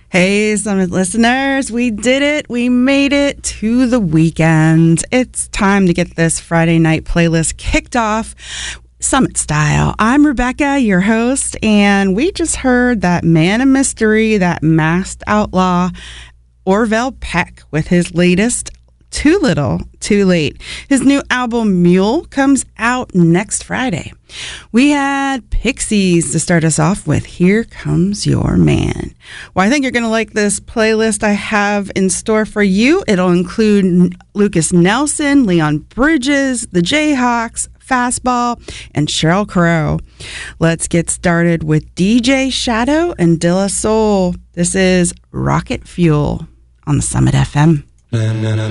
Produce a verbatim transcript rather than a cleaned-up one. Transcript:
Hey, Summit listeners, we did it. We made it to the weekend. It's time to get this Friday night playlist kicked off Summit style. I'm Rebecca, your host, and we just heard that man of mystery, that masked outlaw, Orville Peck, with his latest Too Little, Too Late. His new album, Mule, comes out next Friday. We had Pixies to start us off with Here Comes Your Man. Well, I think you're going to like this playlist I have in store for you. It'll include Lucas Nelson, Leon Bridges, the Jayhawks, Fastball, and Sheryl Crow. Let's get started with D J Shadow and De La Soul. This is Rocket Fuel on the Summit F M.